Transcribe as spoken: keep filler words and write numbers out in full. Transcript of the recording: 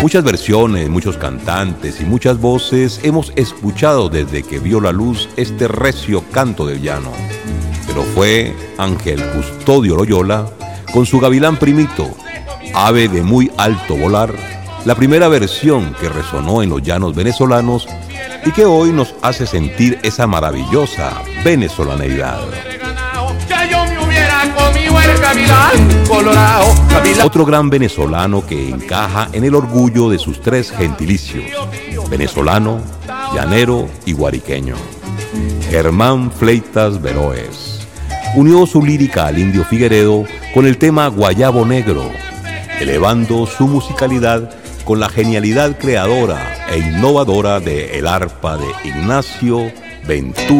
Muchas versiones, muchos cantantes y muchas voces hemos escuchado desde que vio la luz este recio canto del llano. Pero fue Ángel Custodio Loyola, con su gavilán primito, ave de muy alto volar, la primera versión que resonó en los llanos venezolanos y que hoy nos hace sentir esa maravillosa venezolaneidad. Otro gran venezolano que encaja en el orgullo de sus tres gentilicios: venezolano, llanero y guariqueño. Germán Fleitas Veloes unió su lírica al Indio Figueredo con el tema Guayabo Negro, elevando su musicalidad con la genialidad creadora e innovadora de El Arpa de Ignacio Ventura.